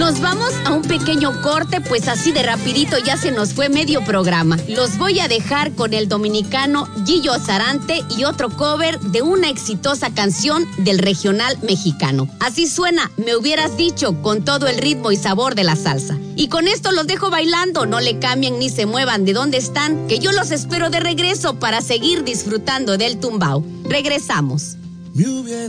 Nos vamos a un pequeño corte, pues así de rapidito ya se nos fue medio programa. Los voy a dejar con el dominicano Gillo Sarante y otro cover de una exitosa canción del regional mexicano. Así suena, Me Hubieras Dicho, con todo el ritmo y sabor de la salsa. Y con esto los dejo bailando, no le cambien ni se muevan de donde están, que yo los espero de regreso para seguir disfrutando del tumbao. Regresamos.